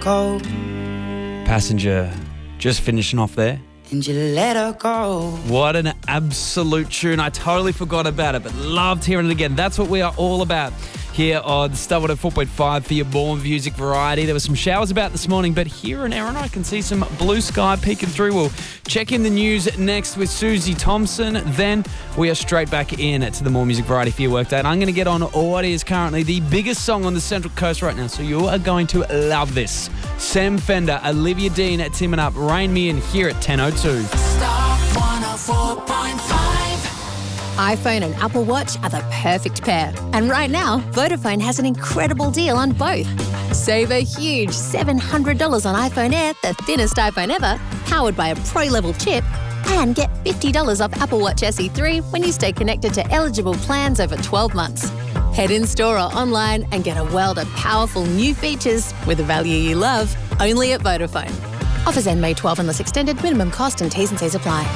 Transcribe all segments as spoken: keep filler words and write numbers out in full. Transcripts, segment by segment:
go. Passenger, just finishing off there. And you let her go. What an absolute tune. I totally forgot about it, but loved hearing it again. That's what we are all about here on Star one oh four point five for your more music variety. There were some showers about this morning, but here in Erin, I can see some blue sky peeking through. We'll check in the news next with Susie Thompson. Then we are straight back in to the more music variety for your workday. And I'm going to get on what is currently the biggest song on the Central Coast right now. So you are going to love this. Sam Fender, Olivia Dean teaming up. Rain Me In here at ten oh two. Star one oh four point five. iPhone and Apple Watch are the perfect pair. And right now, Vodafone has an incredible deal on both. Save a huge seven hundred dollars on iPhone Air, the thinnest iPhone ever, powered by a Pro-level chip, and get fifty dollars off Apple Watch S E three when you stay connected to eligible plans over twelve months. Head in-store or online and get a world of powerful new features with the value you love, only at Vodafone. Offers end May twelfth unless extended. Minimum cost and T's and C's apply.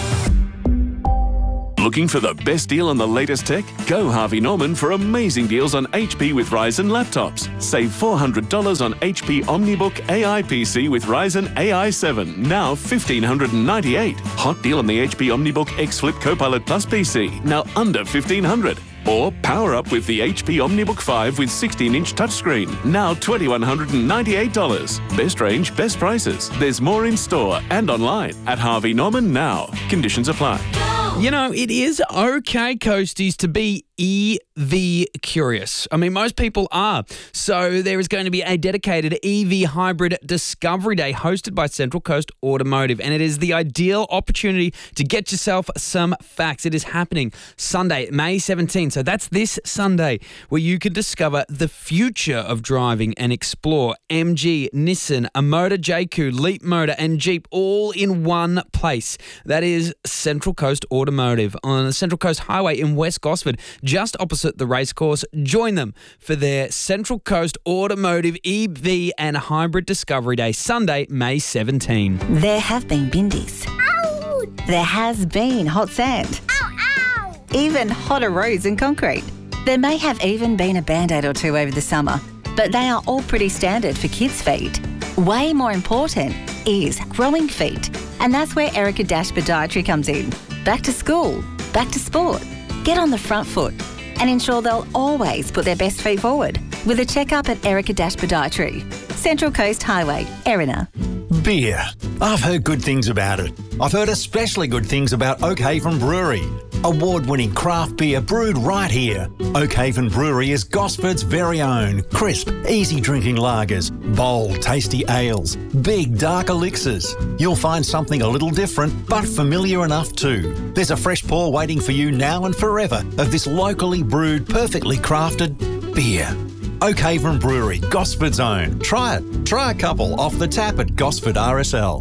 Looking for the best deal on the latest tech? Go Harvey Norman for amazing deals on H P with Ryzen laptops. Save four hundred dollars on H P OmniBook A I P C with Ryzen A I seven, now one thousand five hundred ninety-eight dollars. Hot deal on the H P OmniBook X Flip Copilot Plus P C, now under fifteen hundred dollars. Or power up with the H P OmniBook five with sixteen inch touchscreen, now two thousand one hundred ninety-eight dollars. Best range, best prices. There's more in store and online at Harvey Norman now. Conditions apply. You know, it is okay, Coasties, to be E V curious. I mean, most people are. So there is going to be a dedicated E V Hybrid Discovery Day hosted by Central Coast Automotive, and it is the ideal opportunity to get yourself some facts. It is happening Sunday, May seventeenth. So that's this Sunday, where you can discover the future of driving and explore M G, Nissan, Amoda J Q, Leap Motor, and Jeep all in one place. That is Central Coast Automotive on the Central Coast Highway in West Gosford, just opposite the racecourse. Join them for their Central Coast Automotive E V and Hybrid Discovery Day, Sunday, May seventeenth. There have been bindies. Ow! There has been hot sand. Ow, ow! Even hotter roads and concrete. There may have even been a Band-Aid or two over the summer, but they are all pretty standard for kids' feet. Way more important is growing feet, and that's where Erica Dash Podiatry comes in. Back to school, back to sport. Get on the front foot and ensure they'll always put their best feet forward with a checkup at Erica Dash Podiatry. Central Coast Highway, Erina. Beer. I've heard good things about it. I've heard especially good things about Oakhaven Brewery. Award-winning craft beer brewed right here. Oakhaven Brewery is Gosford's very own. Crisp, easy-drinking lagers, bold, tasty ales, big, dark elixirs. You'll find something a little different, but familiar enough too. There's a fresh pour waiting for you now and forever of this locally brewed, perfectly crafted beer. Oakhaven Brewery, Gosford's own. Try it. Try a couple off the tap at Gosford R S L.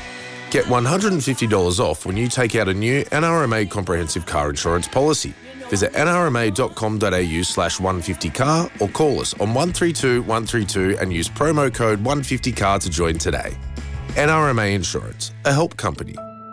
Get one hundred fifty dollars off when you take out a new N R M A comprehensive car insurance policy. Visit nrma.com.au slash 150car or call us on one three two one three two and use promo code one fifty car to join today. N R M A Insurance, a help company.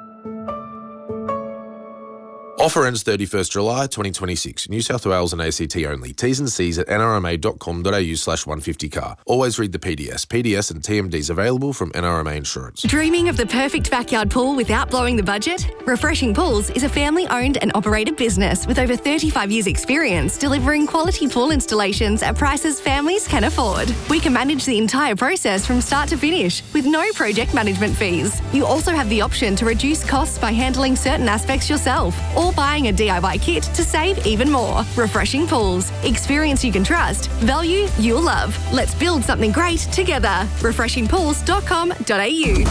Offer ends thirty-first July twenty twenty-six. New South Wales and A C T only. T's and C's at nrma.com.au slash 150car. Always read the P D S. P D S and T M Ds available from N R M A Insurance. Dreaming of the perfect backyard pool without blowing the budget? Refreshing Pools is a family-owned and operated business with over thirty-five years experience delivering quality pool installations at prices families can afford. We can manage the entire process from start to finish with no project management fees. You also have the option to reduce costs by handling certain aspects yourself or buying a D I Y kit to save even more. Refreshing Pools. Experience you can trust. Value you'll love. Let's build something great together. refreshing pools dot com dot a u.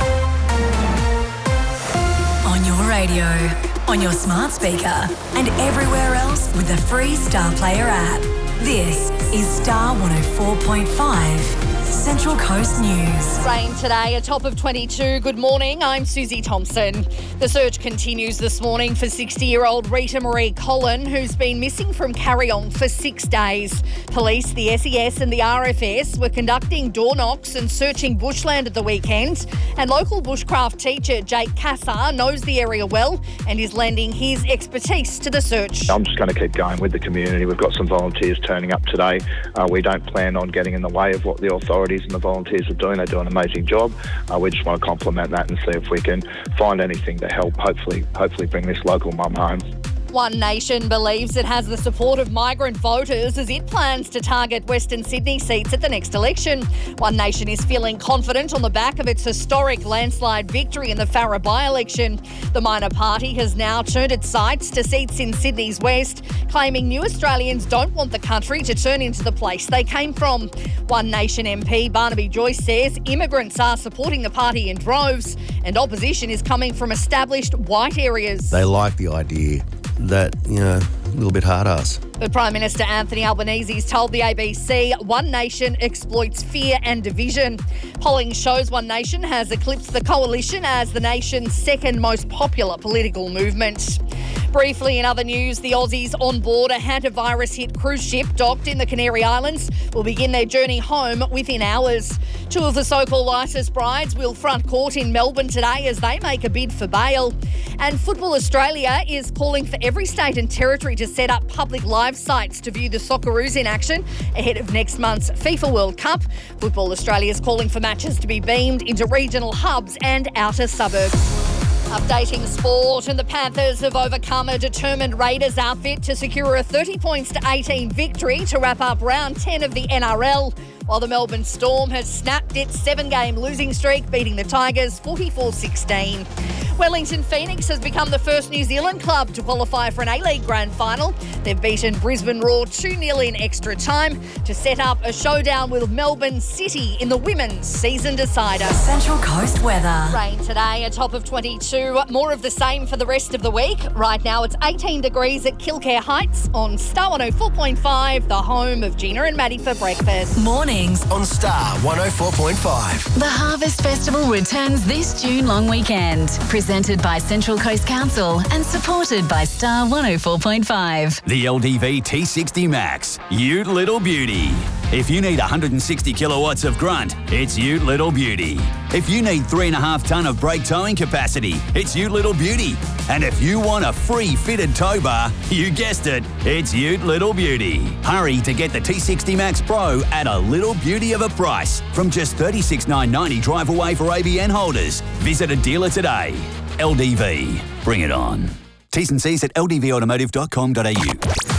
On your radio, on your smart speaker, and everywhere else with the free Star Player app. This is Star one oh four point five. Central Coast News. Rain today, a top of twenty-two. Good morning, I'm Susie Thompson. The search continues this morning for sixty-year-old Rita Marie Collin, who's been missing from Carryong for six days. Police, the S E S and the R F S were conducting door knocks and searching bushland at the weekend. And local bushcraft teacher Jake Cassar knows the area well and is lending his expertise to the search. I'm just going to keep going with the community. We've got some volunteers turning up today. Uh, we don't plan on getting in the way of what the authorities and the volunteers are doing. They do an amazing job. Uh, we just want to compliment that and see if we can find anything to help, hopefully, hopefully bring this local mum home. One Nation believes it has the support of migrant voters as it plans to target Western Sydney seats at the next election. One Nation is feeling confident on the back of its historic landslide victory in the Farrer by-election. The minor party has now turned its sights to seats in Sydney's west, claiming new Australians don't want the country to turn into the place they came from. One Nation M P Barnaby Joyce says immigrants are supporting the party in droves and opposition is coming from established white areas. They like the idea that, you know, a little bit hard-ass. But Prime Minister Anthony Albanese has told the A B C One Nation exploits fear and division. Polling shows One Nation has eclipsed the coalition as the nation's second most popular political movement. Briefly, in other news, the Aussies on board a hantavirus-hit cruise ship docked in the Canary Islands will begin their journey home within hours. Two of the so-called ISIS brides will front court in Melbourne today as they make a bid for bail. And Football Australia is calling for every state and territory to set up public live sites to view the Socceroos in action ahead of next month's FIFA World Cup. Football Australia is calling for matches to be beamed into regional hubs and outer suburbs. Updating sport, and the Panthers have overcome a determined Raiders outfit to secure a thirty points to eighteen victory to wrap up round ten of the N R L, while the Melbourne Storm has snapped its seven-game losing streak, beating the Tigers forty-four sixteen. Wellington Phoenix has become the first New Zealand club to qualify for an A-League Grand Final. They've beaten Brisbane Roar two nil in extra time to set up a showdown with Melbourne City in the women's season decider. Central Coast weather. Rain today, a top of twenty-two. More of the same for the rest of the week. Right now it's eighteen degrees at Kilcare Heights on Star one oh four point five, the home of Gina and Maddie for breakfast. Mornings on Star one oh four point five. The Harvest Festival returns this June long weekend. Presented by Central Coast Council and supported by Star one oh four point five. The L D V T sixty Max, Ute Little Beauty. If you need one hundred sixty kilowatts of grunt, it's Ute Little Beauty. If you need three and a half tonne of brake towing capacity, it's Ute Little Beauty. And if you want a free fitted tow bar, you guessed it, it's Ute Little Beauty. Hurry to get the T sixty Max Pro at a little beauty of a price from just thirty-six thousand nine hundred ninety drive away for A B N holders. Visit a dealer today. L D V, bring it on. T's and C's at l d v automotive dot com dot a u.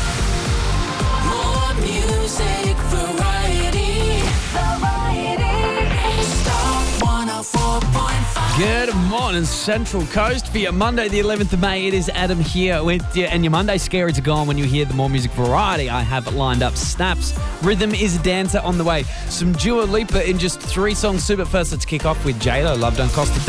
More music, variety, variety. Star one oh four point five. Good morning, Central Coast. For your Monday, the eleventh of May, it is Adam here with you. And your Monday scaries are gone when you hear the More Music Variety. I have lined up snaps. Rhythm is a dancer on the way. Some Dua Lipa in just three songs. Super first, let's kick off with J-Lo, Love Don't Cost a Thing.